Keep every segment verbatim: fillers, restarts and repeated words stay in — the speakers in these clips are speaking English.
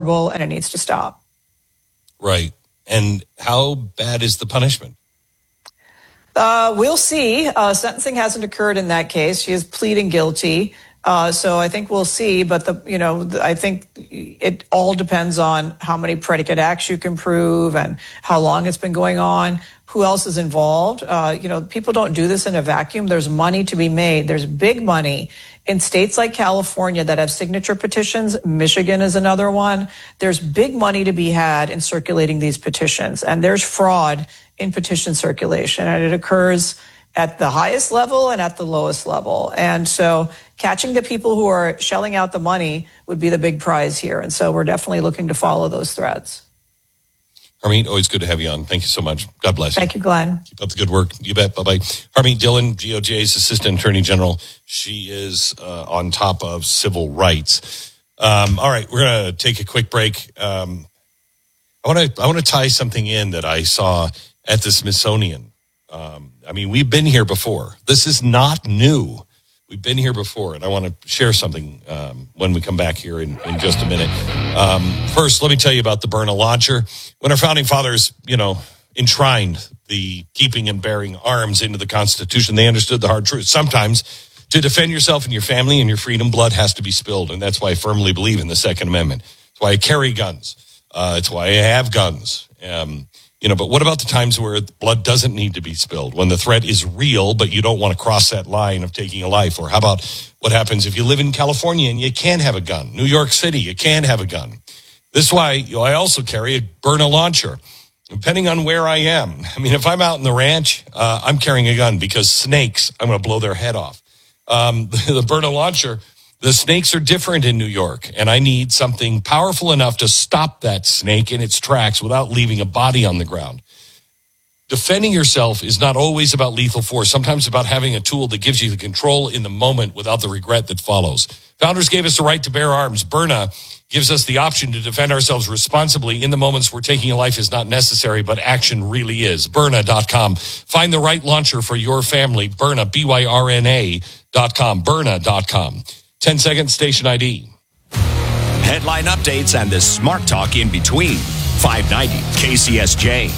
horrible and it needs to stop. Right. And how bad is the punishment? Uh, we'll see. Uh, sentencing hasn't occurred in that case. She is pleading guilty. Uh, so I think we'll see. But, the you know, the, I think it all depends on how many predicate acts you can prove and how long it's been going on, who else is involved. Uh, you know, people don't do this in a vacuum. There's money to be made. There's big money in states like California that have signature petitions. Michigan is another one. There's big money to be had in circulating these petitions. And there's fraud in petition circulation. And it occurs at the highest level and at the lowest level. And so catching the people who are shelling out the money would be the big prize here. And so we're definitely looking to follow those threads. Harmeet, always good to have you on. Thank you so much. God bless you. Thank you, Glenn. Keep up the good work. You bet. Bye-bye. Harmeet Dillon, D O J's Assistant Attorney General. She is uh, on top of civil rights. Um, all right, we're going to take a quick break. Um, I want to I want to tie something in that I saw at the Smithsonian. Um, I mean, we've been here before. This is not new. We've been here before, and I want to share something um, when we come back here in, in just a minute. Um, first, let me tell you about the Byrna launcher. When our founding fathers, you know, enshrined the keeping and bearing arms into the Constitution, they understood the hard truth. Sometimes, to defend yourself and your family and your freedom, blood has to be spilled, and that's why I firmly believe in the Second Amendment. It's why I carry guns. Uh, it's why I have guns. Um, You know, but what about the times where blood doesn't need to be spilled, when the threat is real, but you don't want to cross that line of taking a life? Or how about what happens if you live in California and you can't have a gun? New York City, you can't have a gun. This is why you know, I also carry a Byrna launcher, depending on where I am. I mean, if I'm out in the ranch, uh, I'm carrying a gun because snakes, I'm going to blow their head off. Um, the Byrna launcher, the snakes are different in New York, and I need something powerful enough to stop that snake in its tracks without leaving a body on the ground. Defending yourself is not always about lethal force. Sometimes about having a tool that gives you the control in the moment without the regret that follows. Founders gave us the right to bear arms. Byrna gives us the option to defend ourselves responsibly in the moments where taking a life is not necessary, but action really is. Byrna dot com. Find the right launcher for your family. Byrna, B Y R N A dot com. Byrna dot com. ten second station I D. Headline updates and the smart talk in between. five ninety K C S J.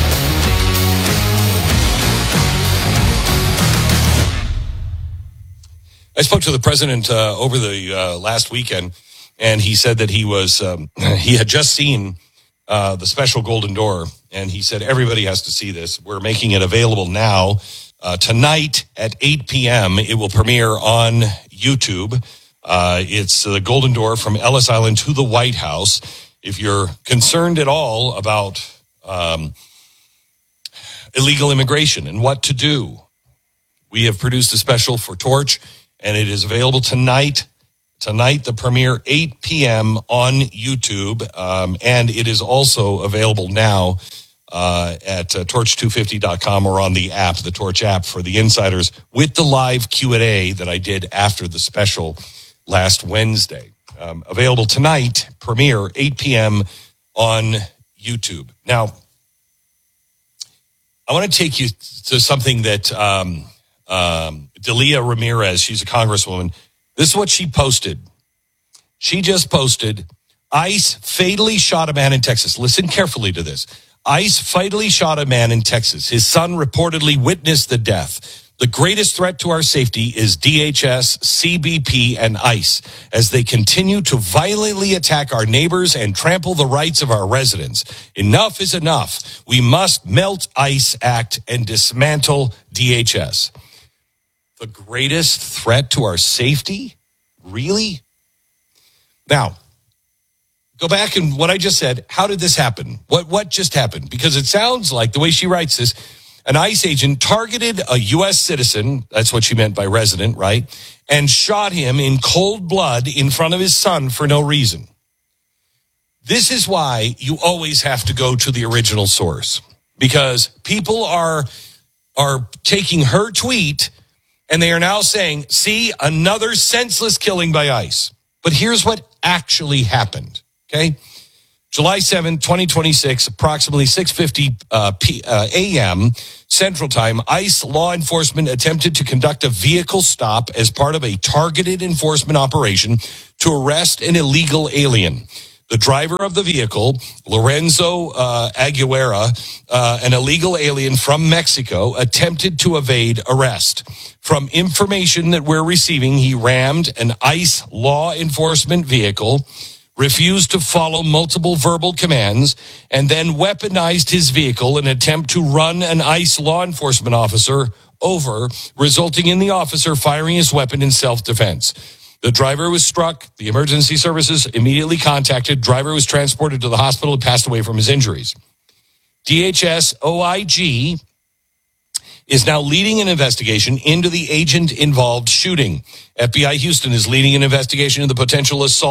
I spoke to the president uh, over the uh, last weekend, and he said that he was um, he had just seen uh, the special Golden Door, and he said everybody has to see this. We're making it available now. Uh, tonight at eight p.m., it will premiere on YouTube. Uh, it's the Golden Door from Ellis Island to the White House. If you're concerned at all about um, illegal immigration and what to do, we have produced a special for Torch, and it is available tonight. Tonight, the premiere, eight p.m. on YouTube, um, and it is also available now Uh, at uh, torch two fifty dot com or on the app, the Torch app for the insiders, with the live Q and A that I did after the special last Wednesday. Um, available tonight, premiere, eight p.m. on YouTube. Now, I want to take you to something that um, um, Delia Ramirez, she's a congresswoman, this is what she posted. She just posted, ICE fatally shot a man in Texas. Listen carefully to this. ICE fatally shot a man in Texas. His son reportedly witnessed the death. The greatest threat to our safety is D H S, C B P, and ICE as they continue to violently attack our neighbors and trample the rights of our residents. Enough is enough. We must melt ICE Act and dismantle D H S. The greatest threat to our safety? Really? Now, go back and what I just said, how did this happen? What what just happened? Because it sounds like, the way she writes this, an ICE agent targeted a U S citizen, that's what she meant by resident, right? And shot him in cold blood in front of his son for no reason. This is why you always have to go to the original source. Because people are, are taking her tweet and they are now saying, see, another senseless killing by ICE. But here's what actually happened. Okay, July seventh, twenty twenty-six, approximately six fifty uh, p, uh, a.m. Central Time, ICE law enforcement attempted to conduct a vehicle stop as part of a targeted enforcement operation to arrest an illegal alien. The driver of the vehicle, Lorenzo uh, Aguilera, uh, an illegal alien from Mexico, attempted to evade arrest. From information that we're receiving, he rammed an ICE law enforcement vehicle, refused to follow multiple verbal commands, and then weaponized his vehicle in an attempt to run an ICE law enforcement officer over, resulting in the officer firing his weapon in self-defense. The driver was struck. The emergency services immediately contacted. Driver was transported to the hospital and passed away from his injuries. D H S O I G is now leading an investigation into the agent-involved shooting. F B I Houston is leading an investigation into the potential assault